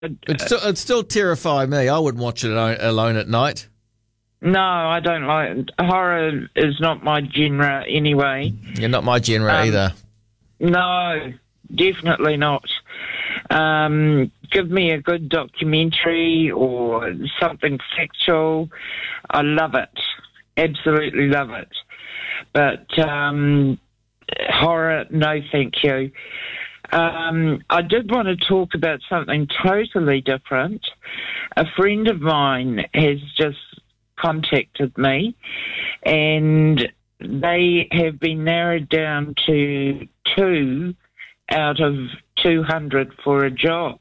It'd still terrify me. I wouldn't watch it alone at night. No, I don't like it. Horror is not my genre anyway. You're not my genre either. No, definitely not. Give me a good documentary or something factual. I love it. Absolutely love it. But horror, no thank you. I did want to talk about something totally different. A friend of mine has just contacted me, and they have been narrowed down to 2 out of 200 for a job,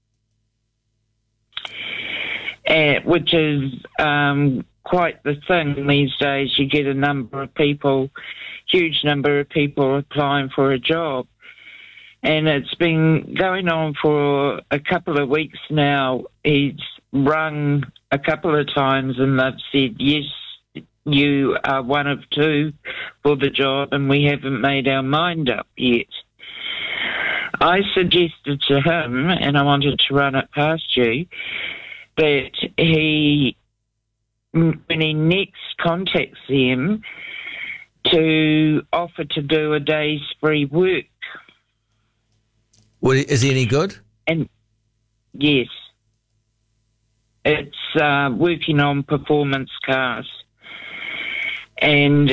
which is quite the thing these days. You get a huge number of people applying for a job. And it's been going on for a couple of weeks now. He's rung a couple of times and they've said, yes, you are one of 2 for the job and we haven't made our mind up yet. I suggested to him, and I wanted to run it past you, that when he next contacts them, to offer to do a day's free work. Well, is he any good? And yes, it's working on performance cars, and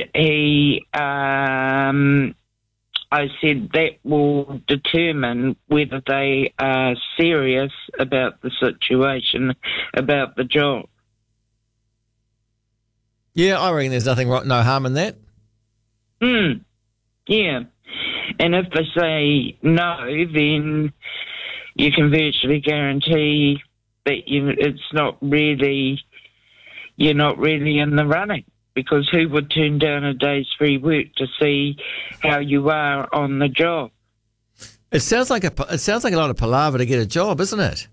I said that will determine whether they are serious about the situation, about the job. Yeah, I reckon there's no harm in that. Yeah. And if they say no, then you can virtually guarantee that you're not really in the running, because who would turn down a day's free work to see how you are on the job? It sounds like a lot of palaver to get a job, isn't it?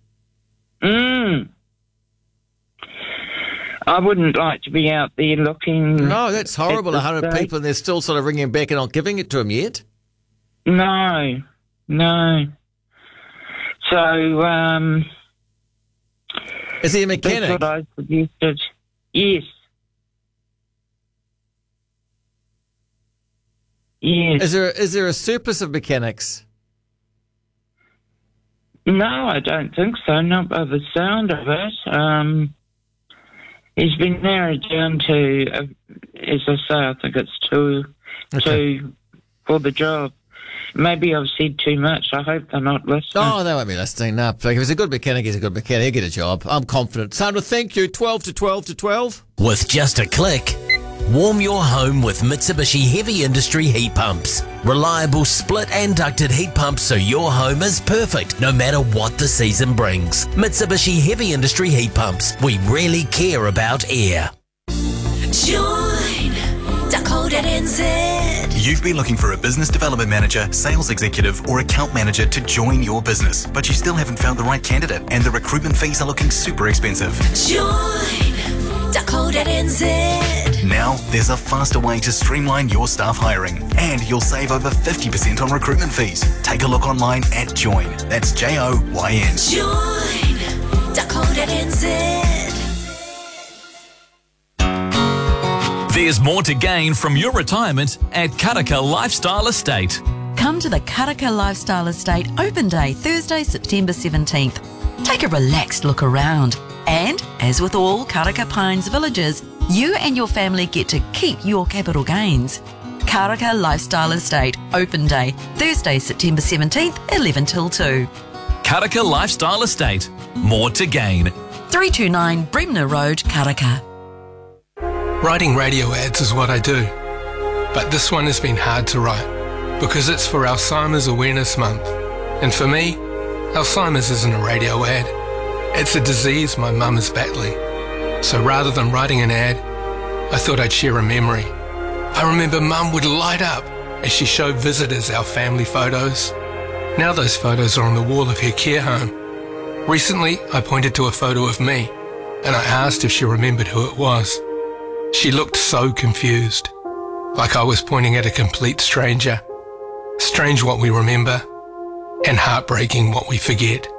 I wouldn't like to be out there looking. No, that's horrible. 100 people, and they're still sort of ringing back and not giving it to them yet. No. So, is he a mechanic? That's what I suggested. Yes. Yes. Is there a surplus of mechanics? No, I don't think so. Not by the sound of it. He's been narrowed down to, as I say, I think it's 2 for the job. Maybe I've said too much. I hope they're not listening. Oh, they won't be listening. No, if he's a good mechanic, he's a good mechanic. He'll get a job. I'm confident. Sandra, thank you. 12 to 12 to 12. With just a click, warm your home with Mitsubishi Heavy Industry heat pumps. Reliable split and ducted heat pumps, so your home is perfect no matter what the season brings. Mitsubishi Heavy Industry heat pumps. We really care about air. Join Dakota NZ. You've been looking for a business development manager, sales executive, or account manager to join your business, but you still haven't found the right candidate, and the recruitment fees are looking super expensive. Join Dakota NZ. Now, there's a faster way to streamline your staff hiring, and you'll save over 50% on recruitment fees. Take a look online at Join. That's JOYN. Join Dakota NZ. There's more to gain from your retirement at Karaka Lifestyle Estate. Come to the Karaka Lifestyle Estate Open Day, Thursday, September 17th. Take a relaxed look around. And, as with all Karaka Pines villages, you and your family get to keep your capital gains. Karaka Lifestyle Estate Open Day, Thursday, September 17th, 11 till 2. Karaka Lifestyle Estate. More to gain. 329 Bremner Road, Karaka. Writing radio ads is what I do, but this one has been hard to write because it's for Alzheimer's Awareness Month. And for me, Alzheimer's isn't a radio ad. It's a disease my mum is battling. So rather than writing an ad, I thought I'd share a memory. I remember Mum would light up as she showed visitors our family photos. Now those photos are on the wall of her care home. Recently, I pointed to a photo of me and I asked if she remembered who it was. She looked so confused, like I was pointing at a complete stranger. Strange what we remember, and heartbreaking what we forget.